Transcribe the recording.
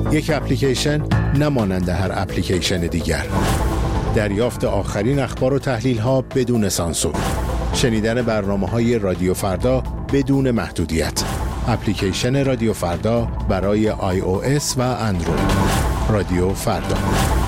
یک اپلیکیشن نمانند هر اپلیکیشن دیگر. دریافت آخرین اخبار و تحلیل‌ها بدون سانسور. شنیدن برنامه‌های رادیو فردا بدون محدودیت. اپلیکیشن رادیو فردا برای iOS و اندروید. رادیو فردا.